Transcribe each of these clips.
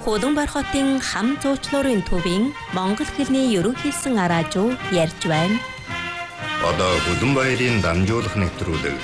Хуланбар хотын хам зуучлуурын төвийн монгол хэлний ерөнхийсэн араажуу ярьж байна. Одоо Хуланбаярын дамжуулах нэвтрүүлэг.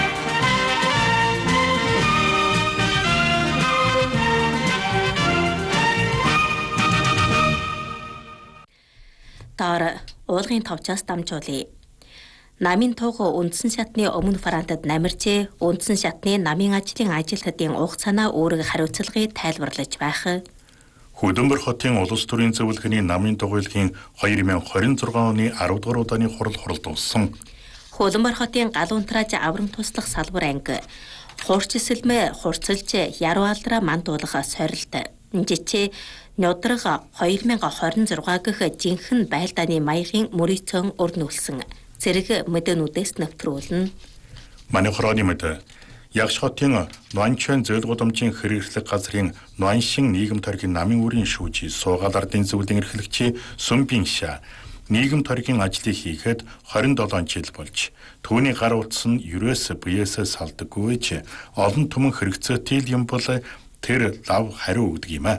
Таар уулгын товчоос дамжуулъя. Намын туг үндсэн шатны өмнө Франтад намирчээ үндсэн шатны намын ажлын ажилтнуудын уг санаа үүрэг хариуцлагыг тайлбарлаж байх. Хуланбар хотын улс төрийн зөвлөгөөний намын тугуйлгийн 2026 оны 10 дугаар удааны хурал дууссан. Хуланбар хотын галуунтрааж аврам туслах салбар анги хуурчсэлмэ хурцлж яруу алдраа мандуулга сорилт жичээ нёдрог 2026 гэх жинхэнэ байлдааны маягийн мөрийцөн өрнүүлсэн зэрэг мэдэнүүдээс нэвтрүүлнэ. Манай хорооны мэд Ягш хотын Нуанчэн зөөл гудамжийн хэрэглэх газрын Нуаншин нийгэм тойргийн намын үрийн шүүжи суугаал ардын зөвлөлийн эрхлэгчийн Сүмбинша нийгэм тойргийн ажлыг хийхэд 27 жил болж түүний гар утас нь ерөөс биеэсээ салдаггүй ч олон түмэн хэрэгцээтэй юм бол тэр лав хариу өгдөг юм а.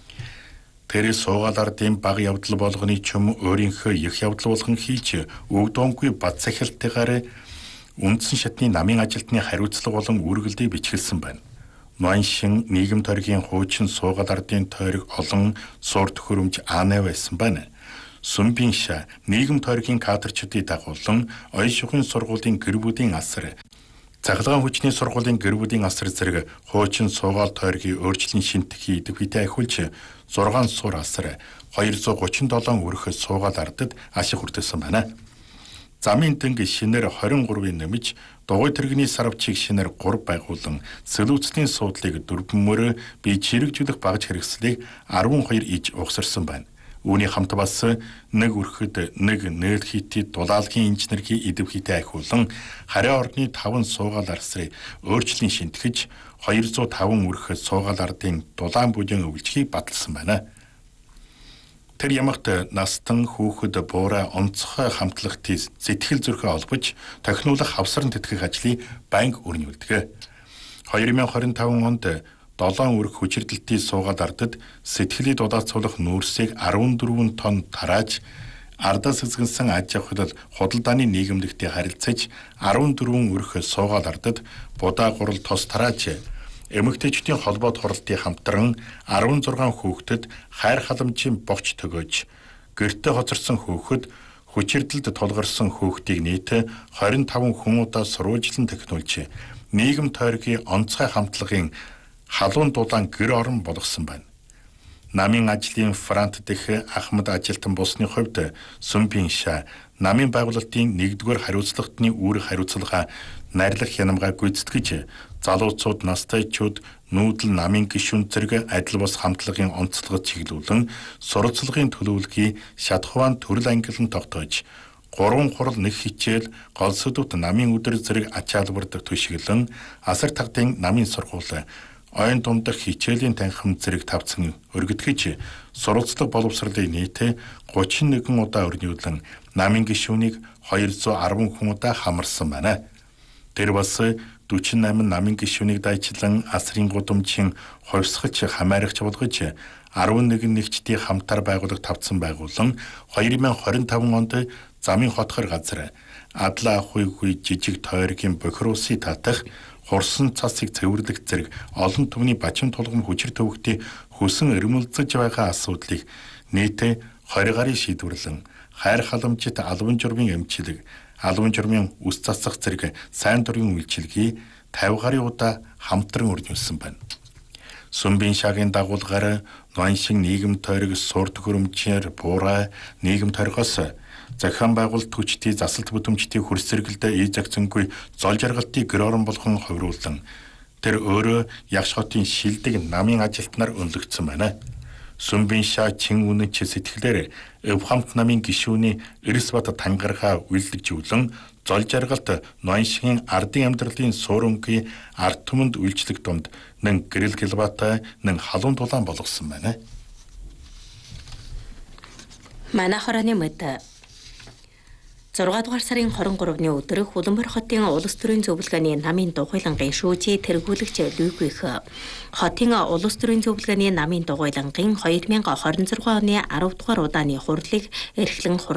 Тэр суугаал ардын баг явдал болгоны чөм өөрийнхөө их явдал болгон хийж өгдөөмгүй бат сахилтыгаар үндсэн шатны намын ажилтны хариуцлага болон үргэлдээ бичгэлсэн байна. Нуаншин нийгэм тойргийн хуучин суугаал ардын тойрог олон суур төхөөрөмж аанай байсан байна. Сүмбинша нийгэм тойргийн кадрчдыг дагуулсан оюун шугын сургуулийн гэрбүүдийн асар Цаглагаан хүчний сургуулийн гэрбүүдийн асар зэрэг хуучин суугаал тойргийн өөрчлөлт шинтгэхий идэвхтэй ахиулж 6 суур асар 237 өрх суугаал ардад ашиг хүртсэн байна. Замын дэнг шинээр 23-ын нэмж дугуй тэрэгний сарвчийг шинээр 3 байгуулан сэлүүцлийн суудлыг дөрвөн бие чирэгжүүлэх багж хэрэгслийг 12 иж угсарсан байна. Үүний хамт бас нэг өрхөд нэг нээлхийтэй дулаалгийн инженерийн идэвхтэй ахиулан харийн орны 5 суугаал арсрыг өөрчлөн шинтгэж 205 өрх суугаал ардын дулаан бүдийн өвлжгийг баталсан байна. Тэр ямагт настан хүүхэд буура онцгой хамтлагтын сэтгэл зүрхээ олбож тохинулах хавсран тэтгэх ажлыг банк өрнүүлдэг. 2025 онд 7 өрх хүчирдэлтийн суугаал ардад сэтгэлийг дулаацуулах нүүрсийг 14 тонн тарааж ардаас эзэгсэн аж ахуйд худалдааны нийгэмлэгтэй харилцаж 14 өрх суугаал ардад будаа гурал тос тарааж эмэгтэйчдийн холбоод хуралтын хамтран 16 хүүхдэд хайр халамжийн богч төгөөж гэртээ хоцорсон хүүхэд хүчирдэлд тулгарсан хүүхдийг нийт 25 хүн удаа сурвалжлан технологи нийгэм тойргийн онцгой хамтлагийн халуун дулаан гэр орон болгосон байна. Намын ажлын Франт дэх Ахмад ажилтан бусны хувьд Сүмбинша намын байгуулалтын 1-р хариуцлагатны үүрэг хариуцлага найрлах хянамгаа гүйцэтгэж залуучууд настайчууд нүүдэл намын гишүүн зэрэг адил бус хамтлагийн онцлогод чиглүүлэн сурвалжлагын төлөвлөгөөийг шатхуан төрөл ангиллан тогтоож 3 хурал нэг хичээл гол сэдвт намын өдөр зэрэг ачаалбардаг төшиглэн асар тагдын намын сургууль ойн дундах хичээлийн танхим зэрэг тавцсан өргөдгөж сурвалжлага боловсролыг нийт 31 удаа өрнүүлэн намын гишүүнийг 210 хүн удаа хамарсан байна. Тэр бас 48 намын гишүүнийг дайчлан асрын гудамжийн хувьсгалч хамаарагч болгож 11 нэгжтийн хамтар байгууллага тавцсан байгуулан 2025 онд замын хотхор газар Адлаа ахуйгүй жижиг тойргийн бохирусын татах хурсан цасыг цэвэрлэх зэрэг олон түвний бачим тулгам хүчир төвөгтэй хөсөн эрмэлзэж байгаа асуудлыг нийт 20 гарыг шийдвэрлэн хайр халамжит албан журмын эмчилэг, албан журмын үс засах зэрэг сайн дурын үйлчилгийг 50 гарын удаа хамтран өрнүүлсэн байна. Сүмбиншагийн дагуулгаар Нуаншин нийгэм тойрог суур төхөөрөмжээр буура нийгэм тойргоос захиан байгуулалт хүчтэй засалт бүдэмжтэй хөрс зэрэгэлдээ ий загцангүй зол жаргалтыг гэр орон болгон хувируулан тэр өөрөө Ягш хотын шилдэг намын ажилтнаар өнлөгдсөн байна. Сүмбинша чин үнэнч сэтгэлээр Эвхамт намын гишүүний Эрсбат тангаргаа үйлдэгжүүлэн зол жаргалт Нуаншин ардын амьдралын суурингийн ард түмэнд үйлчлэх дунд нэн гэрэл гэлбатай нэн халуун дулаан болгосон байна. Манай хорооны мэд 6 дугаар сарын 23-ны өдөр Улаанбор хотын улс төрийн зөвлөгөөний намын дугуйлангын шүүжий тэргүүлэгч Люких хотын улс төрийн зөвлөгөөний намын дугуйлангын 2026 оны 10 дугаар удааны хурлыг эрхлэн